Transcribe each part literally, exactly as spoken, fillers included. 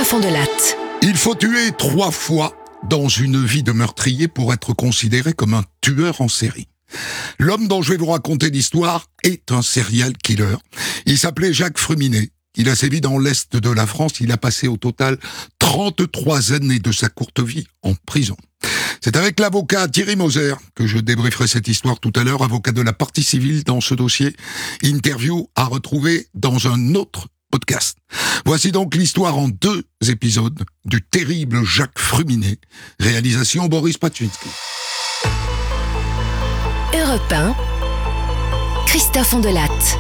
Fond de Latte. Il faut tuer trois fois dans une vie de meurtrier pour être considéré comme un tueur en série. L'homme dont je vais vous raconter l'histoire est un serial killer. Il s'appelait Jacques Fruminet. Il a sévi dans l'Est de la France. Il a passé au total trente-trois années de sa courte vie en prison. C'est avec l'avocat Thierry Moser que je débrieferai cette histoire tout à l'heure, avocat de la partie civile dans ce dossier. Interview à retrouver dans un autre podcast. Voici donc l'histoire en deux épisodes du terrible Jacques Fruminet. Réalisation Boris Patchinski. Europe un, Christophe Fond de Latte.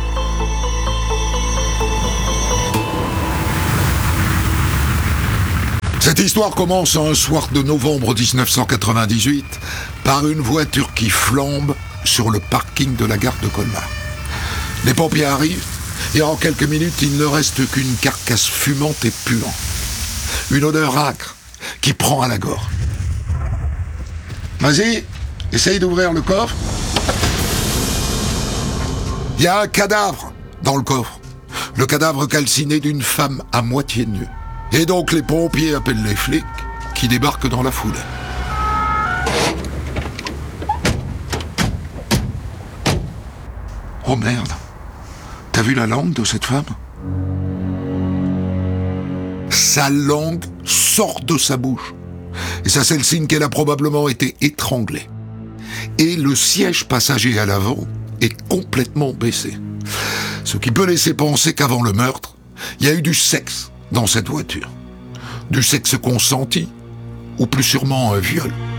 Cette histoire commence un soir de novembre dix-neuf cent quatre-vingt-dix-huit par une voiture qui flambe sur le parking de la gare de Colmar. Les pompiers arrivent et en quelques minutes, il ne reste qu'une carcasse fumante et puante. Une odeur âcre qui prend à la gorge. Vas-y, essaye d'ouvrir le coffre. Il y a un cadavre dans le coffre. Le cadavre calciné d'une femme à moitié nue. Et donc les pompiers appellent les flics qui débarquent dans la foulée. Oh merde, t'as vu la langue de cette femme ? Sa langue sort de sa bouche. Et ça, c'est le signe qu'elle a probablement été étranglée. Et le siège passager à l'avant est complètement baissé. Ce qui peut laisser penser qu'avant le meurtre, il y a eu du sexe dans cette voiture. Du sexe consenti, ou plus sûrement un viol.